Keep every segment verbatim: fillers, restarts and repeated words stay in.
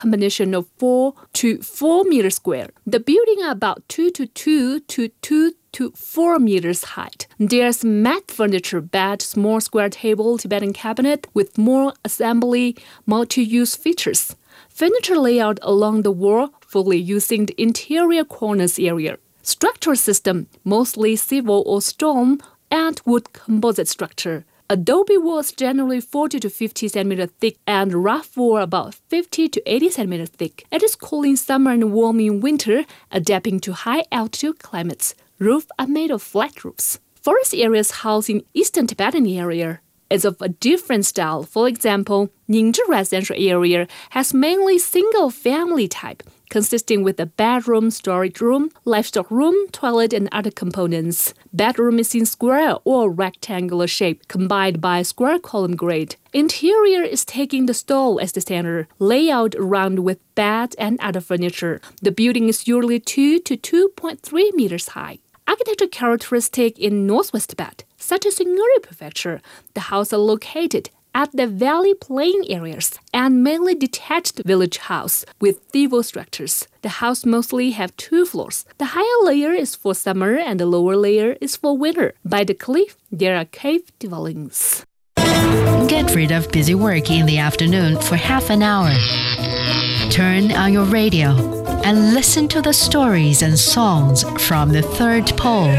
combination of four to four meters square. The building are about two to two to two to four meters height. There's mat furniture, bed, small square table, Tibetan cabinet with more assembly, multi-use features. Furniture layout along the wall fully using the interior corners area. Structural system, mostly civil or stone and wood composite structure. Adobe walls generally forty to fifty centimeters thick and rough wall about fifty to eighty centimeters thick. It is cool in summer and warm in winter, adapting to high altitude climates. Roofs are made of flat roofs. Forest areas housed in Eastern Tibetan area is of a different style. For example, Ningzhi residential area has mainly single-family type, consisting with a bedroom, storage room, livestock room, toilet, and other components. Bedroom is in square or rectangular shape, combined by square column grade. Interior is taking the stall as the center, layout around with bed and other furniture. The building is usually two to two point three meters high. Architectural characteristic in northwest Tibet, such as in Nguri Prefecture, the houses are located at the valley plain areas and mainly detached village house with civil structures. The house mostly have two floors. The higher layer is for summer and the lower layer is for winter. By the cliff, there are cave dwellings. Get rid of busy work in the afternoon for half an hour. Turn on your radio and listen to the stories and songs from the third pole.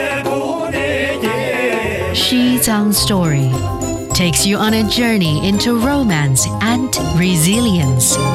Xizang Story takes you on a journey into romance and resilience.